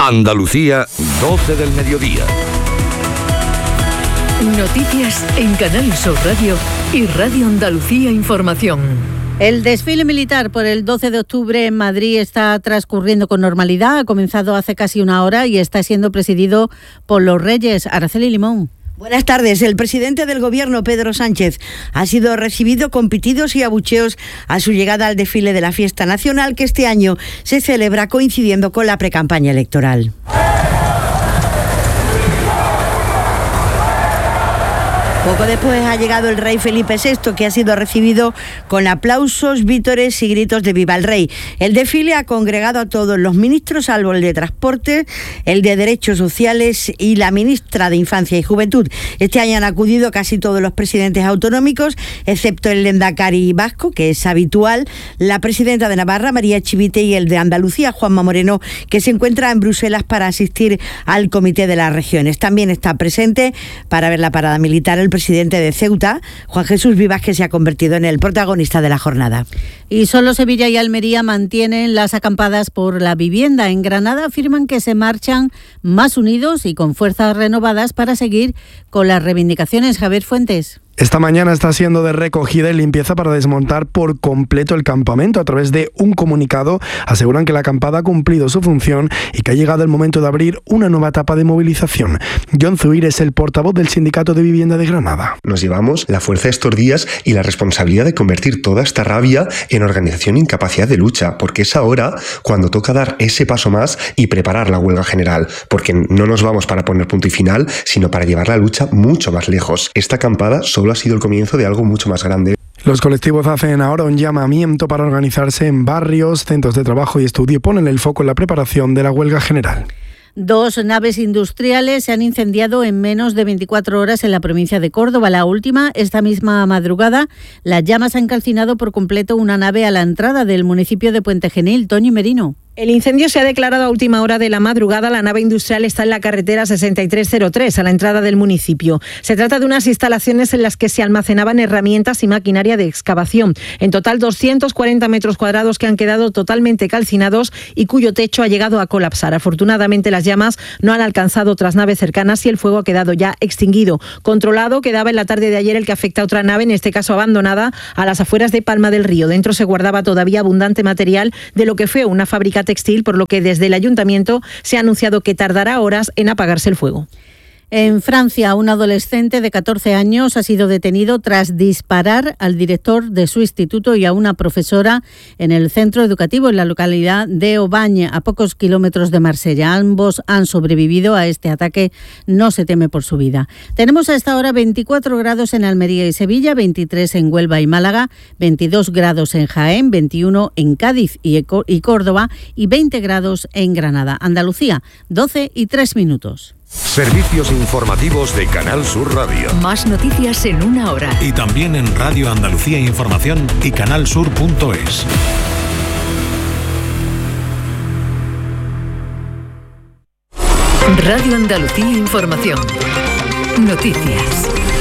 Andalucía, 12 del mediodía. Noticias en Canal Sur Radio y Radio Andalucía Información. El desfile militar por el 12 de octubre en Madrid está transcurriendo con normalidad. Ha comenzado hace casi una hora y está siendo presidido por los Reyes. Araceli Limón. Buenas tardes. El presidente del Gobierno, Pedro Sánchez, ha sido recibido con pitidos y abucheos a su llegada al desfile de la Fiesta Nacional, que este año se celebra coincidiendo con la precampaña electoral. Poco después ha llegado el rey Felipe VI, que ha sido recibido con aplausos, vítores y gritos de ¡Viva el Rey! El desfile ha congregado a todos los ministros, salvo el de Transporte, el de Derechos Sociales y la ministra de Infancia y Juventud. Este año han acudido casi todos los presidentes autonómicos, excepto el lehendakari vasco, que es habitual, la presidenta de Navarra, María Chivite, y el de Andalucía, Juanma Moreno, que se encuentra en Bruselas para asistir al Comité de las Regiones. También está presente para ver la parada militar el presidente de Ceuta, Juan Jesús Vivas, que se ha convertido en el protagonista de la jornada. Y solo Sevilla y Almería mantienen las acampadas por la vivienda. En Granada afirman que se marchan más unidos y con fuerzas renovadas para seguir con las reivindicaciones. Javier Fuentes. Esta mañana está siendo de recogida y limpieza para desmontar por completo el campamento. A través de un comunicado aseguran que la acampada ha cumplido su función y que ha llegado el momento de abrir una nueva etapa de movilización. John Zuir es el portavoz del Sindicato de Vivienda de Granada. Nos llevamos la fuerza de estos días y la responsabilidad de convertir toda esta rabia en organización e incapacidad de lucha, porque es ahora cuando toca dar ese paso más y preparar la huelga general, porque no nos vamos para poner punto y final, sino para llevar la lucha mucho más lejos. Esta acampada solo ha sido el comienzo de algo mucho más grande. Los colectivos hacen ahora un llamamiento para organizarse en barrios, centros de trabajo y estudio y ponen el foco en la preparación de la huelga general. 2 naves industriales se han incendiado en menos de 24 horas en la provincia de Córdoba. La última, esta misma madrugada, las llamas han calcinado por completo una nave a la entrada del municipio de Puente Genil. Toñi Merino. El incendio se ha declarado a última hora de la madrugada. La nave industrial está en la carretera 6303, a la entrada del municipio. Se trata de unas instalaciones en las que se almacenaban herramientas y maquinaria de excavación. En total, 240 metros cuadrados que han quedado totalmente calcinados y cuyo techo ha llegado a colapsar. Afortunadamente, las llamas no han alcanzado otras naves cercanas y el fuego ha quedado ya extinguido. Controlado quedaba en la tarde de ayer el que afecta a otra nave, en este caso abandonada, a las afueras de Palma del Río. Dentro se guardaba todavía abundante material de lo que fue una fábrica textil, por lo que desde el ayuntamiento se ha anunciado que tardará horas en apagarse el fuego. En Francia, un adolescente de 14 años ha sido detenido tras disparar al director de su instituto y a una profesora en el centro educativo en la localidad de Aubagne, a pocos kilómetros de Marsella. Ambos han sobrevivido a este ataque. No se teme por su vida. Tenemos a esta hora 24 grados en Almería y Sevilla, 23 en Huelva y Málaga, 22 grados en Jaén, 21 en Cádiz y Córdoba y 20 grados en Granada. Andalucía, 12:03. Servicios informativos de Canal Sur Radio. Más noticias en una hora. Y también en Radio Andalucía Información y canalsur.es. Radio Andalucía Información. Noticias.